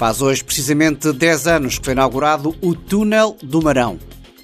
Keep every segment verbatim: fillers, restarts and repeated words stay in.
Faz hoje precisamente dez anos que foi inaugurado o Túnel do Marão.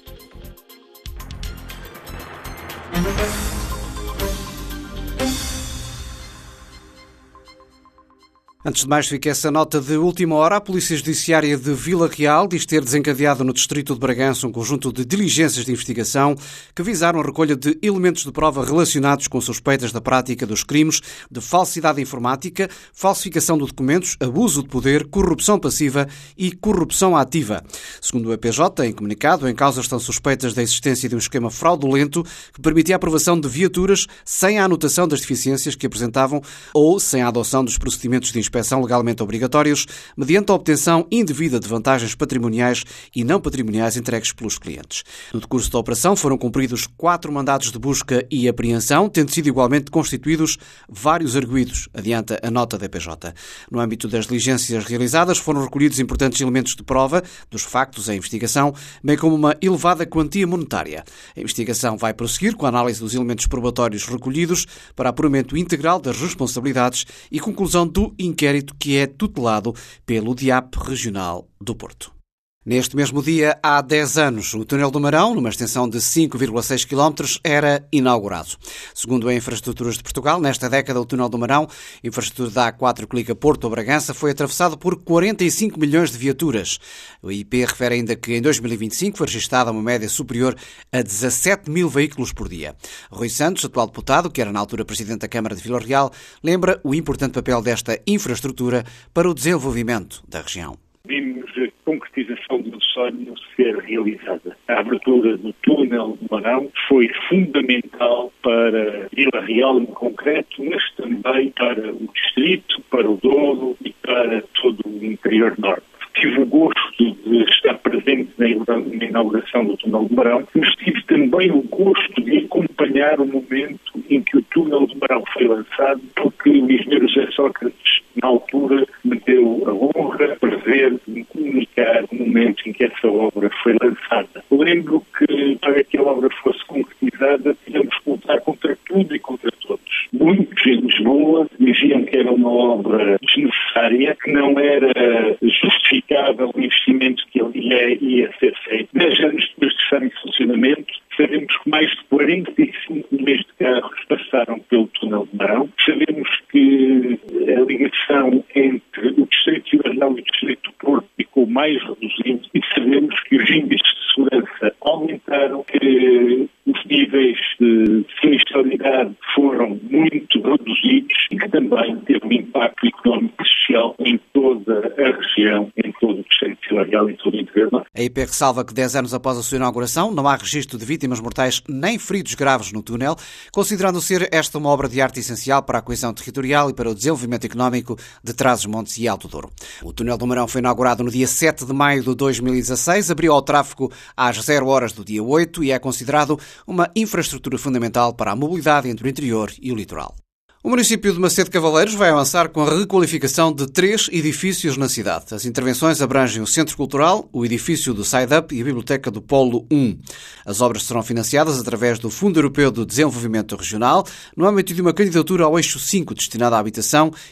Antes de mais, fica essa nota de última hora. A Polícia Judiciária de Vila Real diz ter desencadeado no distrito de Bragança um conjunto de diligências de investigação que visaram a recolha de elementos de prova relacionados com suspeitas da prática dos crimes de falsidade informática, falsificação de documentos, abuso de poder, corrupção passiva e corrupção ativa. Segundo o E P J, em comunicado, em causa estão suspeitas da existência de um esquema fraudulento que permitia a aprovação de viaturas sem a anotação das deficiências que apresentavam ou sem a adoção dos procedimentos de inspeção legalmente obrigatórios, mediante a obtenção indevida de vantagens patrimoniais e não patrimoniais entregues pelos clientes. No decurso da operação foram cumpridos quatro mandados de busca e apreensão, tendo sido igualmente constituídos vários arguidos, adianta a nota da E P J. No âmbito das diligências realizadas foram recolhidos importantes elementos de prova dos factos em investigação, bem como uma elevada quantia monetária. A investigação vai prosseguir com a análise dos elementos probatórios recolhidos para apuramento integral das responsabilidades e conclusão do inquérito que é tutelado pelo D I A P Regional do Porto. Neste mesmo dia, há dez anos, o Túnel do Marão, numa extensão de cinco vírgula seis quilómetros, era inaugurado. Segundo a Infraestruturas de Portugal, nesta década, o Túnel do Marão, infraestrutura da A quatro que liga Porto a Bragança, foi atravessado por quarenta e cinco milhões de viaturas. O I P refere ainda que em dois mil e vinte e cinco foi registada uma média superior a dezassete mil veículos por dia. Rui Santos, atual deputado, que era na altura presidente da Câmara de Vila Real, lembra o importante papel desta infraestrutura para o desenvolvimento da região. Vimos a concretização do sonho ser realizada. A abertura do Túnel do Marão foi fundamental para Vila Real em concreto, mas também para o distrito, para o Douro e para todo o interior norte. Tive o gosto de estar presente na inauguração do Túnel do Marão, mas tive também o gosto de acompanhar o momento em que o Túnel do Marão foi lançado, porque o engenheiro José Sócrates, na altura, me deu a honra, o prazer de comunicar o momento em que essa obra foi lançada. Eu lembro que, para que a obra fosse concretizada, tivemos que lutar contra tudo e contra todos. Muitos em Lisboa diziam que era uma obra desnecessária, que não era justificável o investimento que ali ia, ia ser feito. Dez anos depois de estar em funcionamento, sabemos que mais de quarenta e cinco milhões de carros passaram pelo Túnel do Marão. Sabemos que a ligação entre o Distrito de Vila Real e o Distrito do Porto ficou mais reduzida e sabemos que os índices de segurança aumentaram, que os níveis de sinistralidade foram muito reduzidos e que também teve um impacto económico e social em toda a região, em todo o Distrito de Vila Real e em todo o interior norte. A I P ressalva que dez anos após a sua inauguração não há registro de vítimas mortais nem feridos graves no túnel, considerando ser esta uma obra de arte essencial para a coesão territorial e para o desenvolvimento económico de Trás-os-Montes e Alto Douro. O Túnel do Marão foi inaugurado no dia sete de maio de dois mil e dezasseis, abriu ao tráfego às zero horas do dia oito e é considerado uma infraestrutura fundamental para a mobilidade entre o interior e o litoral. O município de Macedo Cavaleiros vai avançar com a requalificação de três edifícios na cidade. As intervenções abrangem o Centro Cultural, o edifício do Side-Up e a Biblioteca do Polo um. As obras serão financiadas através do Fundo Europeu de Desenvolvimento Regional, no âmbito de uma candidatura ao Eixo cinco, destinada à habitação